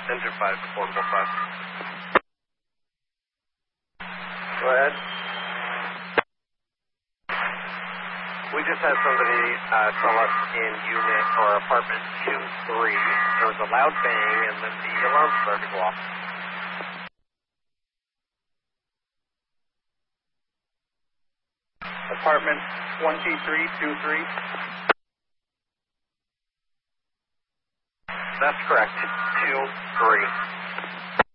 Engine 5 to Portable 5. Go ahead. We just had somebody tell us in unit or apartment 2-3. There was a loud bang and then the alarm started to go off. Apartment 12323. That's correct. 2-3.